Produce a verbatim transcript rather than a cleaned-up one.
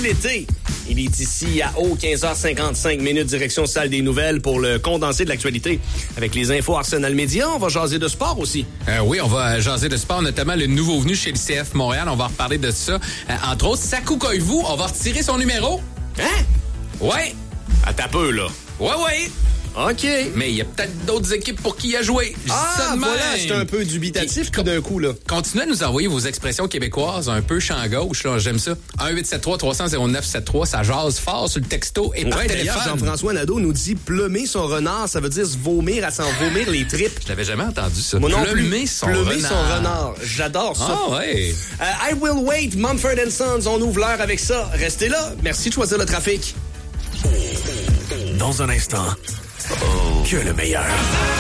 l'été. Il est ici à haut quinze heures cinquante-cinq minutes, direction salle des nouvelles pour le condensé de l'actualité. Avec les infos Arsenal Média, on va jaser de sport aussi. Euh, oui, on va jaser de sport, notamment le nouveau venu chez le C F Montréal. On va reparler de ça. Euh, entre autres, Sakou Koivu, on va retirer son numéro. Hein? Ouais. Attends un peu, là. Ouais, ouais. OK. Mais il y a peut-être d'autres équipes pour qui il a joué. Je Ah, dis ça de voilà, même. c'est un peu dubitatif Et, tout d'un coup, là. Continuez à nous envoyer vos expressions québécoises un peu champ gauche, là. J'aime ça. un huit sept trois trois cent zéro neuf sept trois, ça jase fort sur le texto et par Ouais, d'ailleurs, téléphone. Jean-François Nadeau nous dit plumer son renard, ça veut dire se vomir, à s'en vomir les tripes. Je l'avais jamais entendu, ça. Moi non plus. Plumer son Plumer renard. son renard. J'adore ça. Ah, ouais. Euh, I Will Wait, Mumford and Sons, on ouvre l'heure avec ça. Restez là. Merci de choisir le trafic. Dans un instant, que le meilleur.